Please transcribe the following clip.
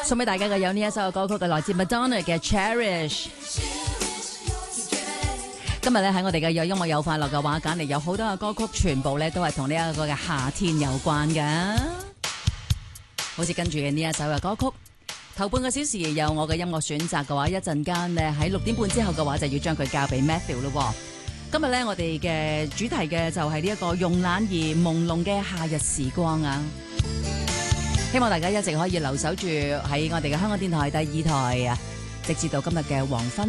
送俾大家嘅有呢一首歌曲嘅來自 Madonna 嘅 Cherish。今日咧喺我哋嘅有音樂有快樂嘅話揀嚟有好多嘅歌曲，全部咧都係同呢一個嘅夏天有關嘅。好似跟住嘅呢一首嘅歌曲，頭半個小時有我嘅音樂選擇嘅話，一陣間咧喺6點半之後嘅話就要將佢交俾 Matthew 咯。今日咧我哋嘅主題嘅就係呢一個慵懶而朦朧嘅夏日時光啊！希望大家一直可以留守住喺我哋嘅香港電台第2台啊，直至到今日嘅黃昏。